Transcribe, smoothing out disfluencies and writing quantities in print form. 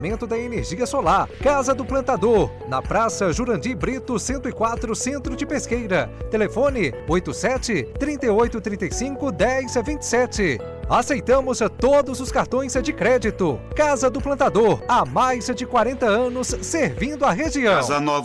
da energia solar. Casa do Plantador, na Praça Jurandir Brito 104, Centro de Pesqueira. Telefone 87-3835-1027. Aceitamos todos os cartões de crédito. Casa do Plantador, há mais de 40 anos servindo a região. Casa Nova.